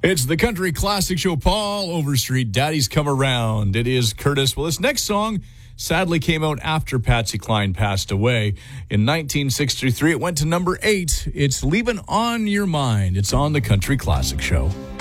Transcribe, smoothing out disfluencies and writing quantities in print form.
It's the Country Classic Show. Paul Overstreet, Daddy's Come Around. It is Curtis. Well, this next song sadly came out after Patsy Cline passed away. In 1963, it went to number 8. It's Leavin' on Your Mind. It's on the Country Classic Show.